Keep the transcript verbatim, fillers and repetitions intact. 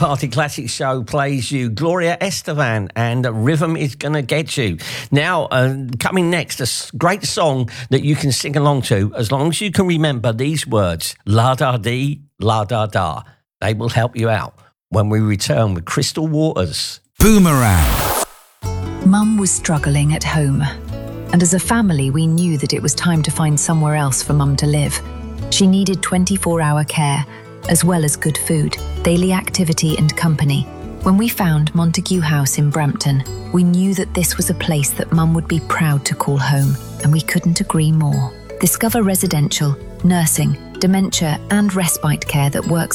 Party Classic Show plays you Gloria Estefan and Rhythm Is Gonna Get You. Now, uh, coming next, a s- great song that you can sing along to as long as you can remember these words, la-da-dee, la-da-da. They will help you out when we return with Crystal Waters. Boomerang. Mum was struggling at home, and as a family we knew that it was time to find somewhere else for Mum to live. She needed twenty-four hour care, as well as good food, daily activity and company. When we found Montague House in Brampton, we knew that this was a place that Mum would be proud to call home, and we couldn't agree more. Discover residential, nursing, dementia and respite care that works